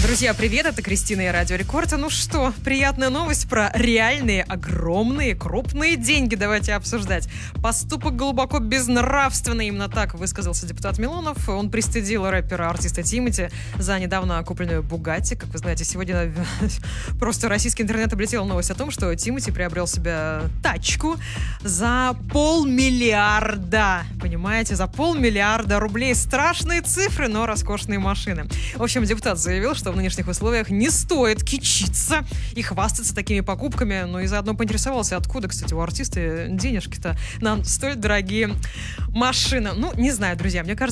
Друзья, привет, это Кристина и Радио Рекорд. Ну что, приятная новость про реальные, огромные, крупные деньги. Давайте обсуждать. Поступок глубоко безнравственный, именно так высказался депутат Милонов. Он пристыдил рэпера-артиста Тимати за недавно купленную Бугатти. Как вы знаете, сегодня просто российский интернет облетел новость о том, что Тимати приобрел себе тачку за 500 миллиона. Понимаете, за 500 миллиона рублей. Страшные цифры, но роскошные машины. В общем, депутат заявил, что в нынешних условиях не стоит кичиться и хвастаться такими покупками. Ну и заодно поинтересовался, откуда, кстати, у артиста денежки-то на столь дорогие машины. Ну, не знаю, друзья, мне кажется,